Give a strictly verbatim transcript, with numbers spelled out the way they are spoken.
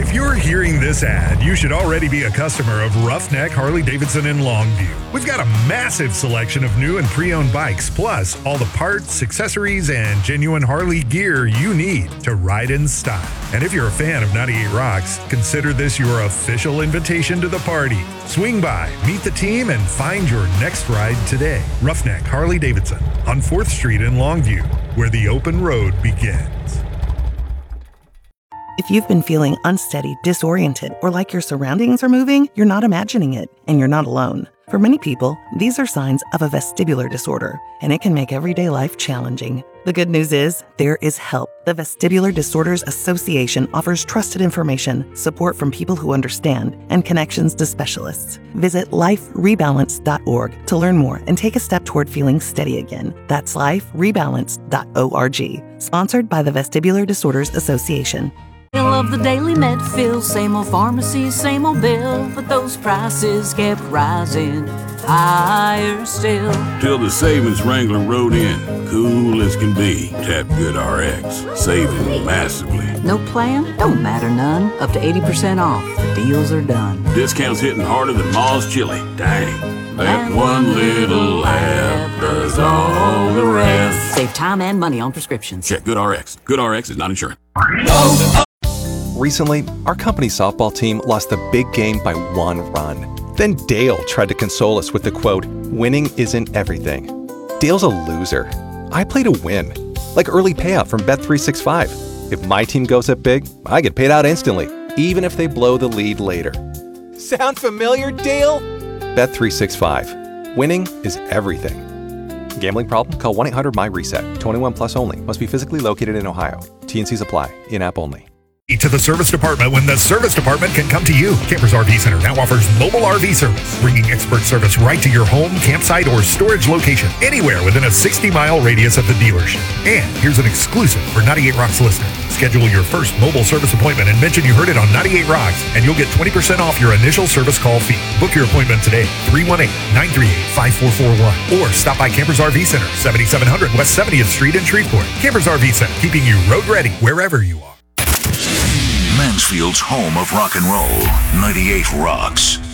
If you're hearing this ad, you should already be a customer of Roughneck Harley-Davidson in Longview. We've got a massive selection of new and pre-owned bikes, plus all the parts, accessories, and genuine Harley gear you need to ride in style. And if you're a fan of ninety-eight Rocks, consider this your official invitation to the party. Swing by, meet the team, and find your next ride today. Roughneck Harley-Davidson on fourth Street in Longview, where the open road begins. If you've been feeling unsteady, disoriented, or like your surroundings are moving, you're not imagining it, and you're not alone. For many people, these are signs of a vestibular disorder, and it can make everyday life challenging. The good news is, there is help. The Vestibular Disorders Association offers trusted information, support from people who understand, and connections to specialists. Visit life rebalance dot org to learn more and take a step toward feeling steady again. That's life rebalance dot org. Sponsored by the Vestibular Disorders Association. Of the daily med fill, same old pharmacy, same old bill, but those prices kept rising higher still. Till the savings Wrangler rode in, cool as can be. Tap GoodRx, saving massively. No plan? Don't matter none. Up to eighty percent off. The deals are done. Discounts hitting harder than Ma's chili. Dang. That one little app does all the rest. Save time and money on prescriptions. Check GoodRx. GoodRx is not insurance. Oh, oh. Recently, our company softball team lost the big game by one run. Then Dale tried to console us with the quote, "Winning isn't everything." Dale's a loser. I play to win. Like early payout from Bet three sixty-five. If my team goes up big, I get paid out instantly, even if they blow the lead later. Sound familiar, Dale? Bet three sixty-five. Winning is everything. Gambling problem? Call one eight hundred M Y reset. twenty-one plus only. Must be physically located in Ohio. T N Cs apply. In-app only. To the service department when the service department can come to you. Campers R V Center now offers mobile R V service, bringing expert service right to your home, campsite, or storage location, anywhere within a sixty mile radius of the dealership. And here's an exclusive for ninety-eight Rocks listeners. Schedule your first mobile service appointment and mention you heard it on ninety-eight Rocks, and you'll get twenty percent off your initial service call fee. Book your appointment today, three one eight, nine three eight, five four four one, or stop by Campers R V Center, seventy-seven hundred West seventieth Street in Shreveport. Campers R V Center, keeping you road ready wherever you are. Mansfield's home of rock and roll, ninety-eight Rocks.